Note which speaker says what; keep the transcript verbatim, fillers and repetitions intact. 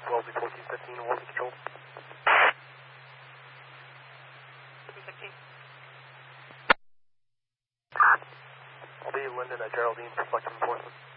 Speaker 1: Wellesley fourteen fifteen, Wellesley Control.
Speaker 2: fourteen fifteen.
Speaker 1: I'll be Linden at Geraldine for selective enforcement.